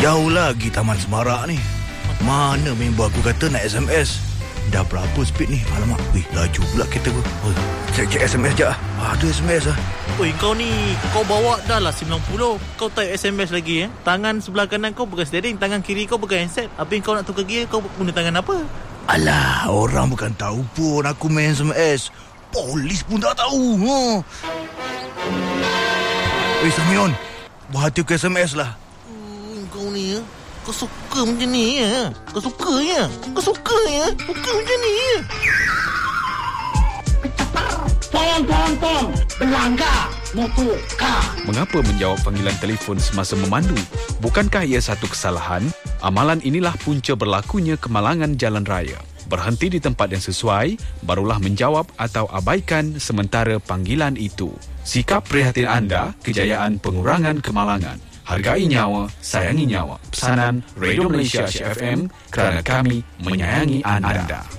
Jauh lagi Taman Semarak ni. Mana member aku kata nak SMS. Dah berapa speed ni? Alamak, laju pula kereta aku. Cek SMS sekejap. Ada SMS lah. Oi, kau ni, kau bawa dah lah 90. Kau type SMS lagi Tangan sebelah kanan kau pegang steering, tangan kiri kau pegang handset. Habis kau nak tukar gear, kau guna tangan apa? Alah, orang bukan tahu pun aku main SMS. Polis pun tak tahu. Samion, buat hati aku SMS lah. Kau ni kau suka macam ni Kau suka ya? Kau suka ya? Suka macam ni ya? Tong, belanggar, motorkar. Mengapa menjawab panggilan telefon semasa memandu? Bukankah ia satu kesalahan? Amalan inilah punca berlakunya kemalangan jalan raya. Berhenti di tempat yang sesuai, barulah menjawab atau abaikan sementara panggilan itu. Sikap prihatin anda, kejayaan pengurangan kemalangan. Hargai nyawa, sayangi nyawa. Pesanan Radio Malaysia FM kerana kami menyayangi anda.